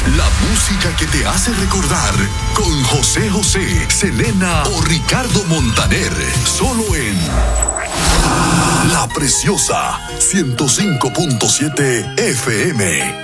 La música que te hace recordar con José José, Selena o Ricardo Montaner. Solo en La Preciosa 105.7 FM.